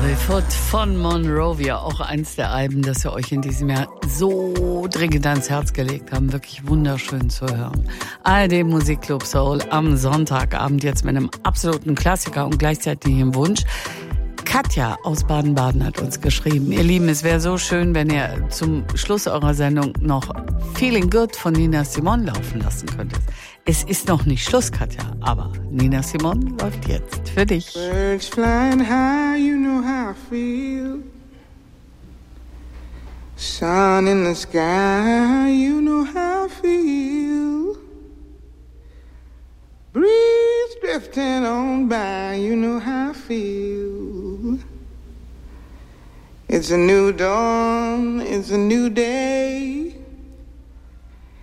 Barefoot von Monrovia, auch eins der Alben, das wir euch in diesem Jahr so dringend ans Herz gelegt haben. Wirklich wunderschön zu hören. ARD Musikclub Soul am Sonntagabend jetzt mit einem absoluten Klassiker und gleichzeitig im Wunsch. Katja aus Baden-Baden hat uns geschrieben. Ihr Lieben, es wäre so schön, wenn ihr zum Schluss eurer Sendung noch Feeling Good von Nina Simone laufen lassen könntet. Es ist noch nicht Schluss, Katja, aber Nina Simone läuft jetzt für dich. Birds flying high, you know how I feel. Sun in the sky, you know how I feel. Breeze drifting on by, you know how I feel. It's a new dawn, it's a new day.